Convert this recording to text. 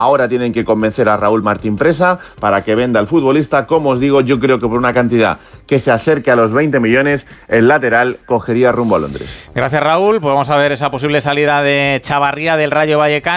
Ahora tienen que convencer a Raúl Martín Presa para que venda al futbolista. Como os digo, yo creo que por una cantidad que se acerque a los 20 millones, el lateral cogería rumbo a Londres. Gracias, Raúl. Pues vamos a ver esa posible salida de Chavarría del Rayo Vallecano.